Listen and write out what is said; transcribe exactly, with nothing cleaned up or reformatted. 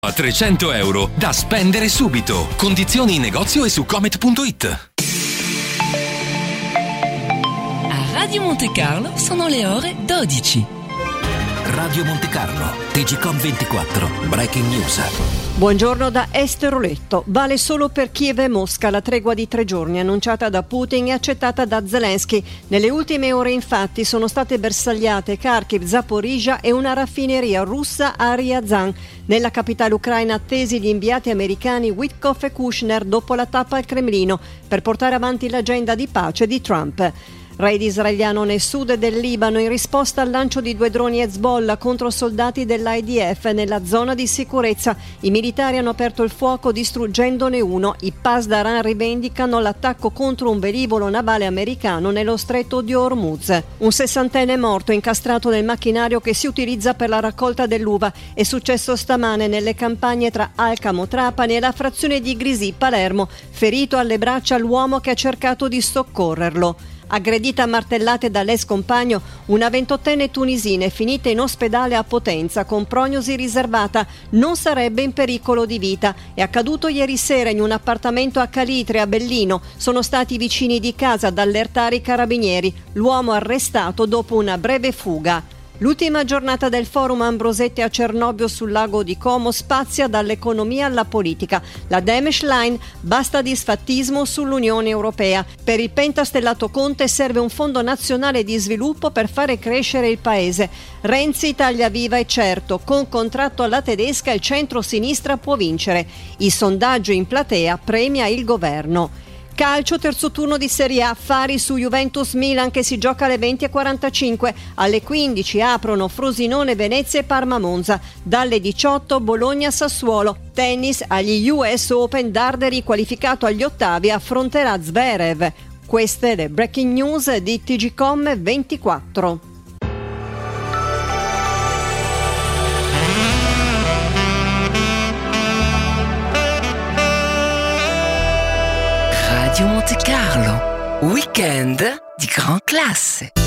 A trecento euro da spendere subito. Condizioni in negozio e su comet punto it. A Radio Monte Carlo sono le ore dodici. Radio Monte Carlo, T G Com ventiquattro, Breaking News. Buongiorno da Esteroletto. Vale solo per Kiev e Mosca la tregua di tre giorni annunciata da Putin e accettata da Zelensky. Nelle ultime ore infatti sono state bersagliate Kharkiv, Zaporizhia e una raffineria russa a Ryazan. Nella capitale ucraina attesi gli inviati americani Witkoff e Kushner dopo la tappa al Cremlino per portare avanti l'agenda di pace di Trump. Raid israeliano nel sud del Libano in risposta al lancio di due droni Hezbollah contro soldati dell'I D F nella zona di sicurezza. I militari hanno aperto il fuoco distruggendone uno. I Pasdaran rivendicano l'attacco contro un velivolo navale americano nello stretto di Hormuz. Un sessantenne morto incastrato nel macchinario che si utilizza per la raccolta dell'uva. È successo stamane nelle campagne tra Alcamo Trapani e la frazione di Grisì, Palermo. Ferito alle braccia l'uomo che ha cercato di soccorrerlo. Aggredita a martellate dall'ex compagno, una ventottenne tunisina è finita in ospedale a Potenza con prognosi riservata. Non sarebbe in pericolo di vita. È accaduto ieri sera in un appartamento a Calitre, a Bellino. Sono stati i vicini di casa ad allertare i carabinieri. L'uomo arrestato dopo una breve fuga. L'ultima giornata del forum Ambrosetti a Cernobbio sul lago di Como spazia dall'economia alla politica. La Damage Line, basta disfattismo sull'Unione Europea. Per il pentastellato Conte serve un fondo nazionale di sviluppo per fare crescere il paese. Renzi taglia viva e certo, con contratto alla tedesca il centro-sinistra può vincere. Il sondaggio in platea premia il governo. Calcio, terzo turno di Serie A, Fari su Juventus-Milan che si gioca alle venti e quarantacinque. Alle quindici aprono Frosinone, Venezia e Parma-Monza. Dalle diciotto Bologna-Sassuolo. Tennis, agli U S Open Darderi qualificato agli ottavi affronterà Zverev. Queste le breaking news di T G Com ventiquattro. Radio Monte Carlo, weekend di gran classe.